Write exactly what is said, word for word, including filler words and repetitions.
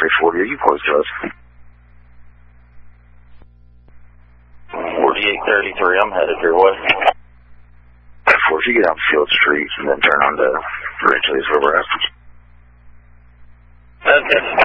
three forty, are you close to us? forty-eight thirty-three, I'm headed your way. Before if you get out Field Street and then turn on to Ridgely's where we're at. Okay.